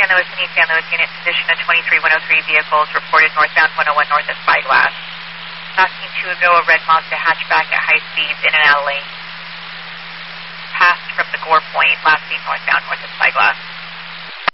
Louis and East San Luis unit, position of 23103 vehicles reported northbound 101 north of Spyglass. Knocking to ago a red Mazda hatchback at high speeds in and out of lane. Passed from the Gore Point, last seen northbound north of Spyglass.